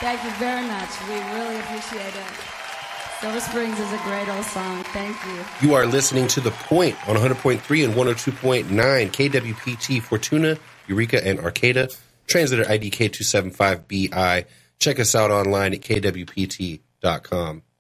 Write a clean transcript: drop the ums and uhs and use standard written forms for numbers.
Thank you very much. We really appreciate it. Silver Springs is a great old song. Thank you. You are listening to The Point on 100.3 and 102.9 KWPT Fortuna, Eureka, and Arcata. Translator ID K275BI. Check us out online at kwpt.com.